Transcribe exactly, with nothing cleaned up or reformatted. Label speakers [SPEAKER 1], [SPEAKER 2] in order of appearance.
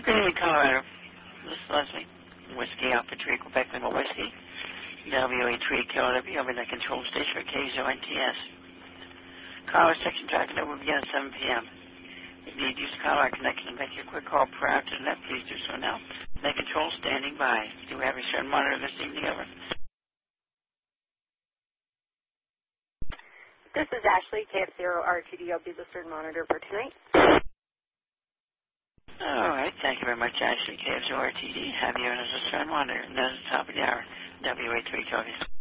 [SPEAKER 1] Good evening, Colorado. This is Leslie. Whiskey Alpha Tree, Quebec Lima Whiskey. W A three K L W, overnight control station for K Z O N T S. Caller section tracking over begin at seven p m If you need to use caller connection and make a quick call prior to the net, please do so now. Net control standing by. Do we have a certain monitor this evening, over?
[SPEAKER 2] This is Ashley, K F zero R T D. I'll be the certain monitor for tonight.
[SPEAKER 1] All right. Thank you very much, Ashley, K F zero R T D. Have you as a certain monitor. And that's the top of the hour. W A three K L W.